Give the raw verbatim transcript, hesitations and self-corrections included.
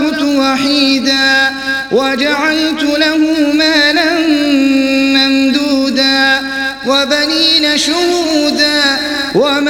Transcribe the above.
خلقت وحيدا وجعلت له مالا ممدودا وبنين شهودا وما